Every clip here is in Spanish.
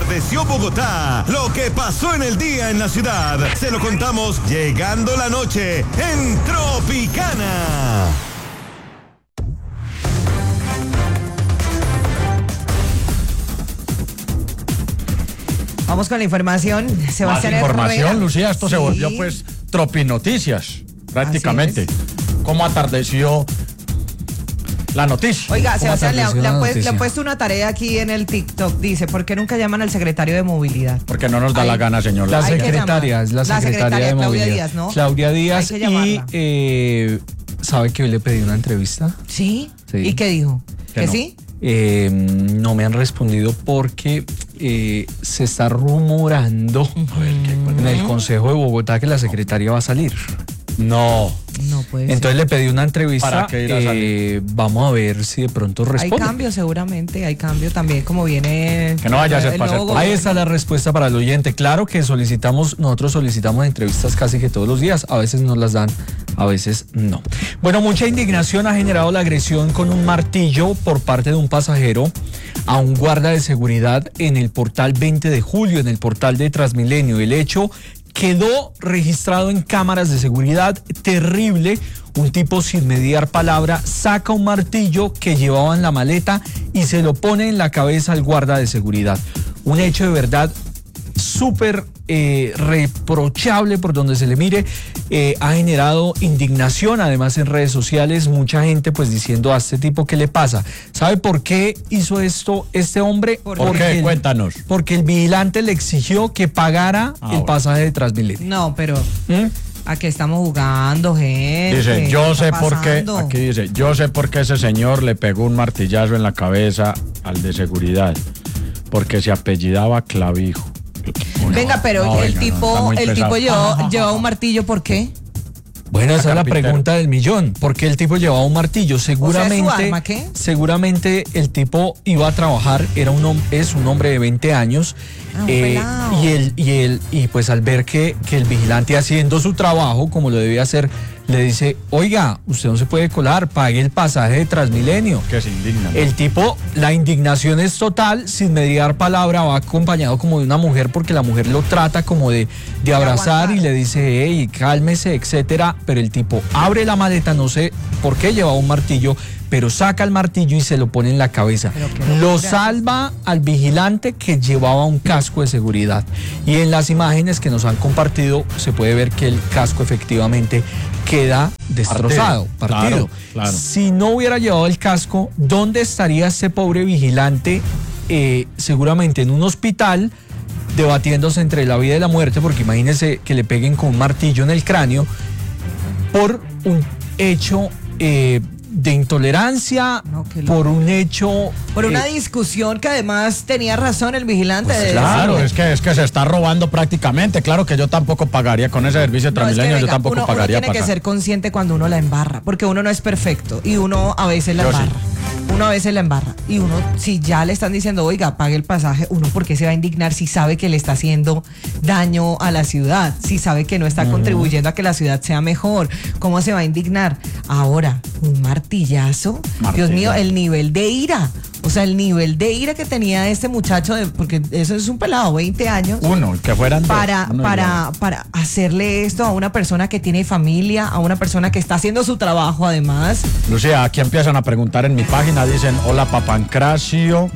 Atardeció Bogotá. Lo que pasó en el día en la ciudad. Se lo contamos llegando la noche en Tropicana. Vamos con la información. Sebastián Más información, Herrera. Lucía, esto sí. Se volvió pues Tropinoticias, prácticamente. ¿Cómo atardeció la noticia? Oiga, Sebastián, le han puesto una tarea aquí en el TikTok. Dice, ¿por qué nunca llaman al secretario de movilidad? Porque no nos da la gana, señor. La secretaria de Claudia movilidad. Díaz, ¿no? Claudia Díaz. Y ¿sabe que hoy le pedí una entrevista? ¿Sí? ¿Y qué dijo? ¿Que no? ¿Sí? No me han respondido porque se está rumorando en el Consejo de Bogotá que la secretaria va a salir. No puede ser. Entonces le pedí una entrevista. ¿Para qué ir a salir? Vamos a ver si de pronto responde. Hay cambio seguramente, hay cambio también como viene. Que no vaya a ser pasar. Ahí está la respuesta para el oyente. Claro que nosotros solicitamos entrevistas casi que todos los días. A veces nos las dan, a veces no. Bueno, mucha indignación ha generado la agresión con un martillo por parte de un pasajero a un guarda de seguridad en el portal 20 de julio, en el portal de Transmilenio. El hecho quedó registrado en cámaras de seguridad. Terrible. Un tipo sin mediar palabra saca un martillo que llevaba en la maleta y se lo pone en la cabeza al guarda de seguridad. Un hecho de verdad súper reprochable por donde se le mire. Ha generado indignación además en redes sociales, mucha gente pues diciendo a este tipo qué le pasa. ¿Sabe por qué hizo esto este hombre? ¿Por qué? Cuéntanos. Porque el vigilante le exigió que pagara el pasaje de Transmilenio. No, pero ¿a qué estamos jugando, gente? Dice, yo sé por qué, aquí dice, yo sé por qué ese señor le pegó un martillazo en la cabeza al de seguridad, porque se apellidaba Clavijo. Venga, pero el tipo llevaba un martillo, ¿por qué? Bueno, esa es la pregunta del millón. ¿Por qué el tipo llevaba un martillo? Seguramente, ¿su arma qué? Seguramente el tipo iba a trabajar, es un hombre de 20 años. Y pues al ver que el vigilante haciendo su trabajo como lo debía hacer, le dice, oiga, usted no se puede colar, pague el pasaje de Transmilenio. Que se indigna, ¿no? El tipo, la indignación es total, sin mediar palabra, va acompañado como de una mujer, porque la mujer lo trata como de abrazar y le dice, hey, cálmese, etcétera. Pero el tipo abre la maleta, no sé por qué llevaba un martillo, pero saca el martillo y se lo pone en la cabeza. Lo salva al vigilante que llevaba un casco de seguridad. Y en las imágenes que nos han compartido se puede ver que el casco efectivamente queda destrozado, partido. Claro. Si no hubiera llevado el casco, ¿dónde estaría ese pobre vigilante? Seguramente en un hospital, debatiéndose entre la vida y la muerte, porque imagínense que le peguen con un martillo en el cráneo por un hecho de intolerancia, por un hecho... Por una discusión que además tenía razón el vigilante. Pues claro, es que se está robando prácticamente. Claro que yo tampoco pagaría con ese servicio de Transmilenio, yo tampoco pagaría. Uno tiene que ser consciente cuando uno la embarra, porque uno no es perfecto y uno a veces la embarra. Uno a veces la embarra y uno, si ya le están diciendo, oiga, pague el pasaje, uno ¿por qué se va a indignar si sabe que le está haciendo daño a la ciudad? Si sabe que no está contribuyendo a que la ciudad sea mejor, ¿cómo se va a indignar? Ahora, un martillazo. Dios mío, el nivel de ira. O sea, el nivel de ira que tenía este muchacho, porque eso es un pelado, 20 años. Que fueran para hacerle esto a una persona que tiene familia, a una persona que está haciendo su trabajo además. Lucía, aquí empiezan a preguntar en mi página, dicen, hola Papancracio,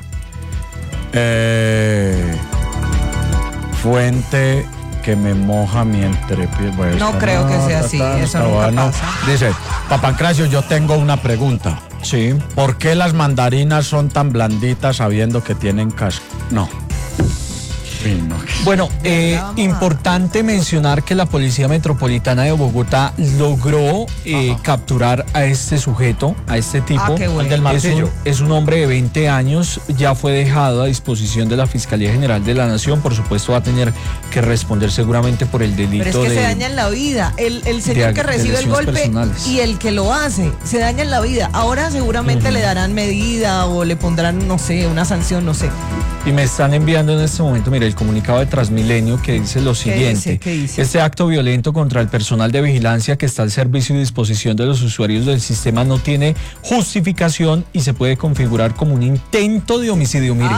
fuente que me moja mi entrepié. Pues, no creo que sea así, eso nunca pasa. Dice, Papancracio, yo tengo una pregunta. Sí. ¿Por qué las mandarinas son tan blanditas sabiendo que tienen casco? No. Bueno, importante mencionar que la Policía Metropolitana de Bogotá logró capturar a este sujeto, a este tipo. Bueno. El del martillo. Es un hombre de 20 años, ya fue dejado a disposición de la Fiscalía General de la Nación. Por supuesto va a tener que responder seguramente por el delito. Pero es que se daña en la vida. El señor que recibe el golpe personales. Y el que lo hace, se daña en la vida. Ahora seguramente le darán medida o le pondrán, no sé, una sanción, no sé. Y me están enviando en este momento, mire, el comunicado de Transmilenio que dice lo siguiente. ¿Qué dice? Este acto violento contra el personal de vigilancia que está al servicio y disposición de los usuarios del sistema no tiene justificación y se puede configurar como un intento de homicidio. Mire. Ay,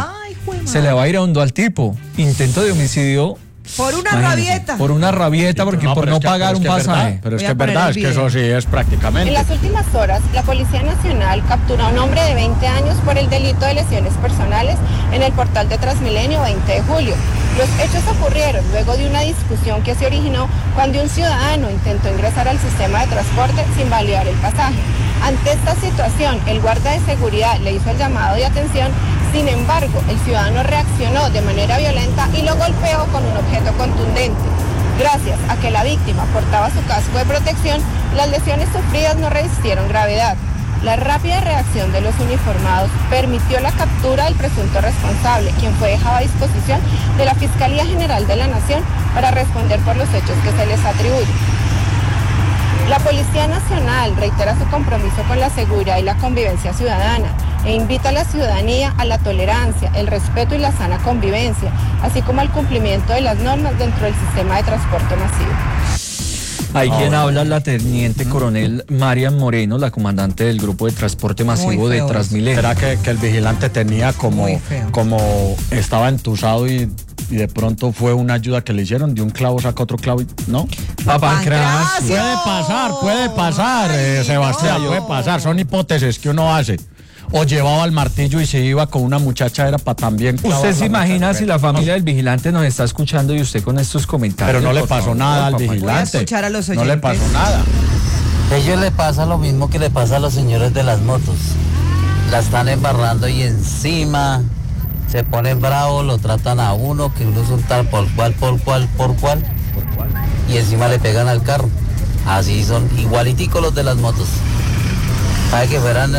se le va a ir a hondo al tipo. Intento de homicidio. Por una rabieta. Por una rabieta, porque por no pagar un pasaje. Pero es que es verdad, es que eso sí es prácticamente. En las últimas horas, la Policía Nacional capturó a un hombre de 20 años por el delito de lesiones personales en el portal de Transmilenio 20 de julio. Los hechos ocurrieron luego de una discusión que se originó cuando un ciudadano intentó ingresar al sistema de transporte sin validar el pasaje. Ante esta situación, el guarda de seguridad le hizo el llamado de atención. Sin embargo, el ciudadano reaccionó de manera violenta y lo golpeó con un objeto contundente. Gracias a que la víctima portaba su casco de protección, las lesiones sufridas no resistieron gravedad. La rápida reacción de los uniformados permitió la captura del presunto responsable, quien fue dejado a disposición de la Fiscalía General de la Nación para responder por los hechos que se les atribuyen. La Policía Nacional reitera su compromiso con la seguridad y la convivencia ciudadana e invita a la ciudadanía a la tolerancia, el respeto y la sana convivencia, así como al cumplimiento de las normas dentro del sistema de transporte masivo. Hay quien habla, la teniente coronel Marian Moreno, la comandante del grupo de transporte masivo de Transmilenio. Era que el vigilante tenía como estaba entusado y de pronto fue una ayuda que le hicieron, de un clavo saca otro clavo y ¿no? Papancracio. Puede pasar, Sebastián, puede pasar, son hipótesis que uno hace. O llevaba el martillo y se iba con una muchacha, era para también clavar. ¿Usted se imagina si la familia del vigilante nos está escuchando y usted con estos comentarios? Pero no le pasó nada al vigilante. Voy a escuchar a los oyentes. No le pasó nada. A ellos le pasa lo mismo que le pasa a los señores de las motos. La están embarrando y encima se ponen bravos, lo tratan a uno, que uno es un tal por cual. Y encima le pegan al carro. Así son igualiticos los de las motos. Para que fueran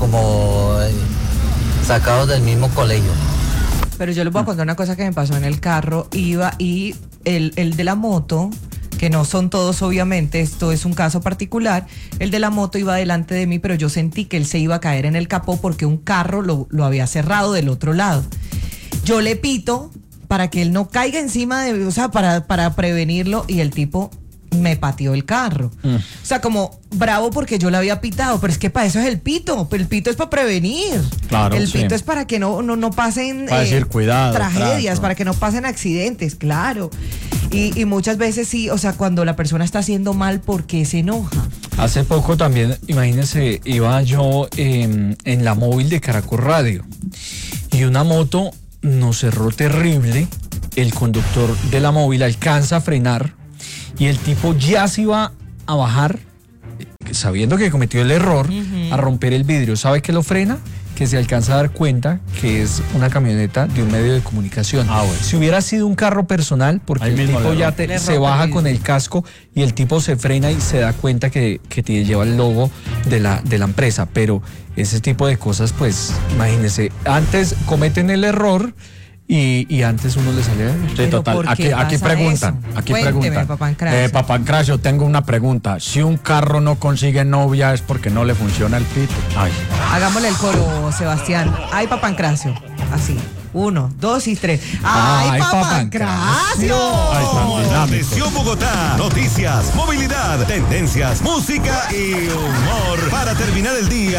sacados del mismo colegio. Pero yo les voy a contar una cosa que me pasó en el carro. Iba y el de la moto, que no son todos obviamente, esto es un caso particular, el de la moto iba delante de mí, pero yo sentí que él se iba a caer en el capó porque un carro lo había cerrado del otro lado. Yo le pito para que él no caiga encima de, o sea, para prevenirlo, y el tipo me pateó el carro. O sea, como bravo porque yo le había pitado, pero es que para eso es el pito. El pito es para prevenir. Claro, el pito es para que no pasen para decir, cuidado, tragedias, claro, para que no pasen accidentes, claro. Y muchas veces sí, o sea, cuando la persona está haciendo mal, ¿por qué se enoja? Hace poco también, imagínense, iba yo en la móvil de Caracol Radio y una moto nos cerró terrible. El conductor de la móvil alcanza a frenar y el tipo ya se iba a bajar, sabiendo que cometió el error, a romper el vidrio. ¿Sabe qué lo frena? Que se alcanza a dar cuenta que es una camioneta de un medio de comunicación. Bueno. Si hubiera sido un carro personal, porque ahí el tipo ya se baja con el casco y el tipo se frena y se da cuenta que te lleva el logo de la empresa. Pero ese tipo de cosas, pues, imagínense, antes cometen el error y antes uno le sale. Sí, total. Aquí preguntan. Cuénteme, Papancracio. Papancracio, tengo una pregunta. Si un carro no consigue novia, ¿es porque no le funciona el pito? Ay. Hagámosle el coro, Sebastián. Ay, Papancracio. Así. 1, 2 y 3. ¡Ay, Papancracio! Atención Bogotá. Noticias, movilidad, tendencias, música y humor para terminar el día.